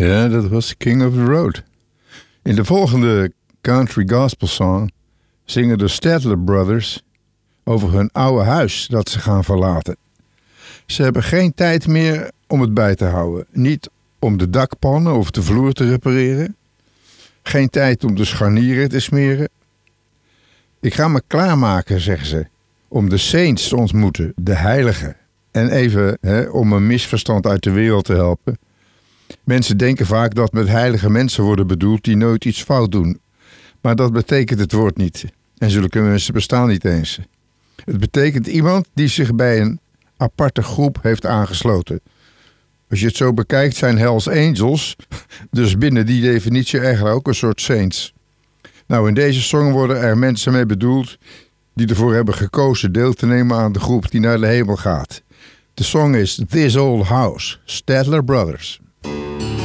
Ja, dat was King of the Road. In de volgende country gospel song zingen de Statler Brothers over hun oude huis dat ze gaan verlaten. Ze hebben geen tijd meer om het bij te houden. Niet om de dakpannen of de vloer te repareren. Geen tijd om de scharnieren te smeren. Ik ga me klaarmaken, zeggen ze, om de saints te ontmoeten, de heiligen. En even om een misverstand uit de wereld te helpen. Mensen denken vaak dat met heilige mensen worden bedoeld die nooit iets fout doen. Maar dat betekent het woord niet. En zulke mensen bestaan niet eens. Het betekent iemand die zich bij een aparte groep heeft aangesloten. Als je het zo bekijkt zijn Hells Angels, dus binnen die definitie eigenlijk ook een soort saints. Nou, in deze song worden er mensen mee bedoeld die ervoor hebben gekozen deel te nemen aan de groep die naar de hemel gaat. De song is This Old House, Statler Brothers.